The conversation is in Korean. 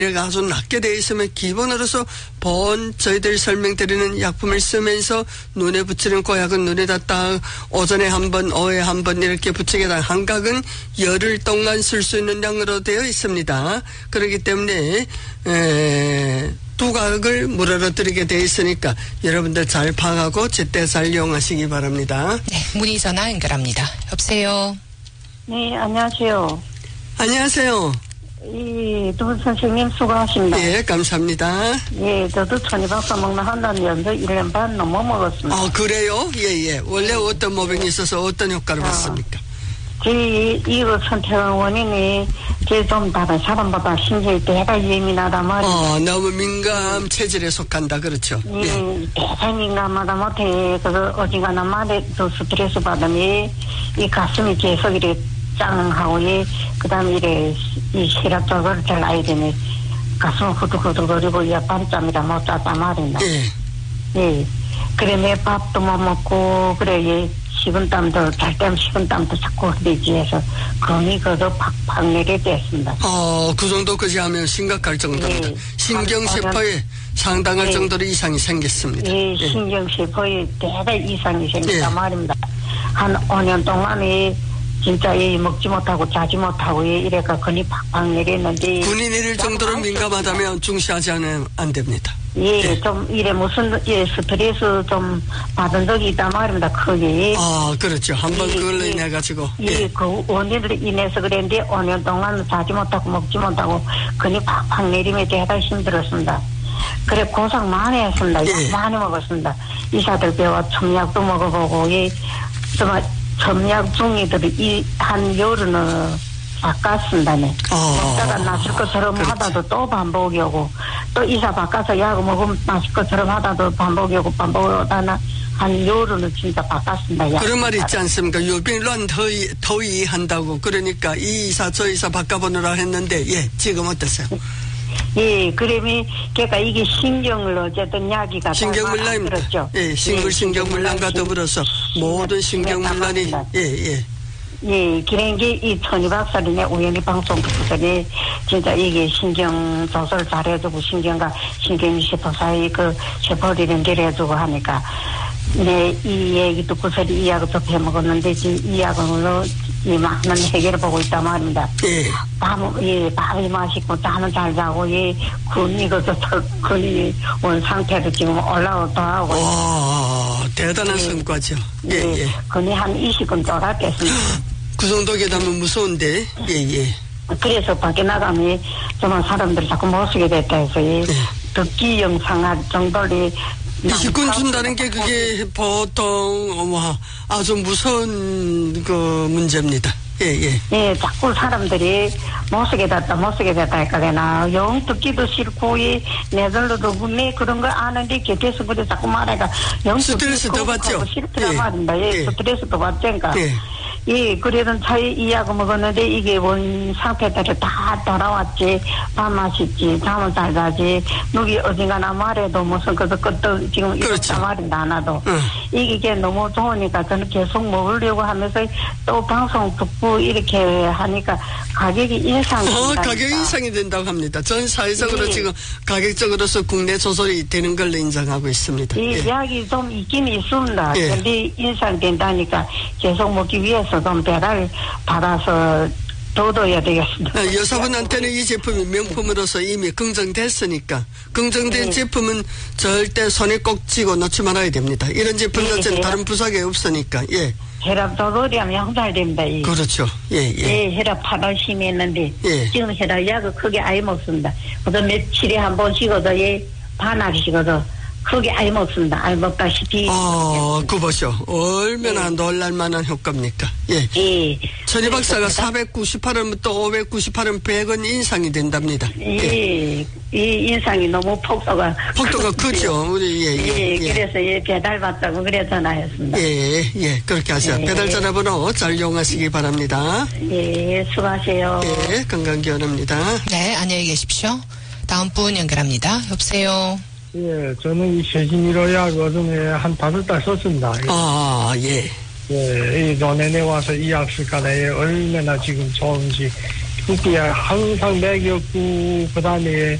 가 아주 낮게 되어 있으면 기본으로서 저희들이 설명드리는 약품을 쓰면서 눈에 붙이는 고약은 눈에다 딱 오전에 한 번, 오후에 한 번 이렇게 붙이게 된 한각은 열흘 동안 쓸 수 있는 양으로 되어 있습니다. 그렇기 때문에 두 각을 무료로 드리게 되어 있으니까 여러분들 잘 파악하고 제때 잘 이용하시기 바랍니다. 네, 문의 전화 연결합니다. 여보세요. 네, 안녕하세요. 안녕하세요. 두 분 선생님 수고하십니다. 예, 감사합니다. 예, 저도 천이박사 먹는 한단 연도 1년 반 넘어 먹었습니다. 아, 그래요? 예. 원래 어떤 모병이 있어서 어떤 효과를 봤습니까? 이거 선택한 원인이 좀 다른 사람보다 신경이 대가 예민하단 말이에요. 너무 민감 체질에 속한다, 그렇죠? 예. 대가 민감하다 못해, 어지간한 말에 스트레스 받으면 이 가슴이 계속 이래 짱하고, 그 다음에 이래, 이 혈압 조절을 잘 아야 되네. 가슴은 후들후들거리고, 밤잠이라 못 잤단 말이다. 예. 그래, 내 밥도 못 먹고, 그래, 식은땀도, 잘 때면 식은땀도 자꾸 흘리지 해서, 금이 팍팍 내게 됐습니다. 그 정도까지 하면 심각할 정도입니다. 예. 신경세포에 상당할 정도로 이상이 생겼습니다. 예, 신경세포에 대가 이상이 생겼단 말입니다. 한 5년 동안에 진짜 먹지 못하고 자지 못하고 이래가 근이 팍팍 내렸는데 군이 내릴 정도로 민감하다면 중시하지 않으면 안 됩니다. 좀 이래 무슨 스트레스 좀 받은 적이 있단 말입니다. 크게. 그렇죠. 한번 그걸로 인해 가지고. 그 원인으로 인해서 그랬는데 5년 동안 자지 못하고 먹지 못하고 근이 팍팍 내리면 대단히 힘들었습니다. 그래 고생 많이 했습니다. 약 많이 먹었습니다. 의사들 배워 첨약도 먹어보고 정말 첨약 중이들이 한 열흘은 바꿨습니다네. 먹다가 나실 것처럼 하다도 또 반복이 오고 또 이사 바꿔서 약 먹으면 나실 것처럼 하다도 반복이 오고 반복하다 한 열흘은 진짜 바꿨습니다. 그런 말이 있지 않습니까? 요병란 더위 한다고. 그러니까 이 이사 저 이사 바꿔보느라 했는데 지금 어떠세요? 예, 그러면 걔가 이게 신경을 어쨌든 약이가 신경물란입니다. 그렇죠. 예, 신경물란과 더불어서 모든 신경물란이 예, 그런 게 이 천이박사님의 우연히 방송 듣고서니 진짜 이게 신경 조절 잘해주고 신경과 신경세포 사이 그 세포를 연결해주고 하니까 이 얘기 듣고서니 이 약을 좀 해먹었는데 지금 이 약으로 이 많은 해결을 보고 있단 말입니다. 밥이 맛있고 잠은 잘 자고 근이 근이 온 상태로 지금 올라오기도 하고. 대단한 성과죠. 근이 한 20근 돌았겠습니다. 그 정도 계다면 무서운데. 그래서 밖에 나가면 정말 사람들이 자꾸 못 쓰게 됐다 해서 듣기 영상 할 정도로 20군 준다는 게 그게 보통 아주 무서운 그 문제입니다. 자꾸 사람들이 못 쓰게 됐다 할까 되나 영 듣기도 싫고 내들로도 분명히 그런 거 아는데 곁에서 그래 자꾸 말해가 영 스트레스 더 받죠. 싫더라 말인다. 스트레스 더 받으니까. 그래도 차에 이 약을 먹었는데 이게 원 상태대로 다 돌아왔지. 밥 맛있지. 잠은 잘 자지. 누기 어딘가나 말해도 무슨 것도 지금 이렇다 말인다 하나도. 이게 너무 좋으니까 저는 계속 먹으려고 하면서 또 방송 듣고 이렇게 하니까 가격이 인상이 된다. 가격이 인상이 된다고 합니다. 전 사회적으로 지금 가격적으로서 국내 조절이 되는 걸로 인정하고 있습니다. 약이 좀 있긴 있습니다. 근데 인상된다니까 계속 먹기 위해서 좀 배달 받아서 둬둬야 되겠습니다. 여사분한테는 이 제품이 명품으로서 이미 긍정됐으니까 긍정된 제품은 절대 손에 꼭 쥐고 놓지 말아야 됩니다. 이런 제품은 다른 부작용이 없으니까. 혈압 조절하면 양달됩니다. 그렇죠. 혈압 8월 심했는데 지금 혈압 약을 크게 아예 먹습니다. 그래서 며칠에 한 번씩어도 반알씩어도 크게 아예 먹습니다. 아예 먹다시피. 그 보쇼. 얼마나 놀랄만한 효과입니까? 천희 박사가 498원부터 598원 100원 인상이 된답니다. 이 인상이 너무 폭도가 크죠. 우리 그래서 배달 받자고 그래 전화했습니다. 그렇게 하세요. 배달 전화번호 잘 이용하시기 바랍니다. 수고하세요. 건강 기원합니다. 네, 안녕히 계십시오. 다음 분 연결합니다. 여보세요. 저는 이 쇠진일호약 어둠에 한 5달 썼습니다. 이 논현에 와서 이 약 쓸까에 얼마나 지금 좋은지 붓기에 항상 맥이 없고 그다음에